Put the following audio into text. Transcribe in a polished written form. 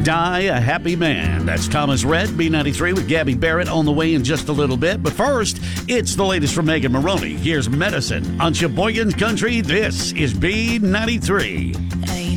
Die a Happy Man. That's Thomas Rhett, B93 with Gabby Barrett on the way in just a little bit. But first, it's the latest from Megan Maroney. Here's Medicine on Sheboygan Country. This is B93.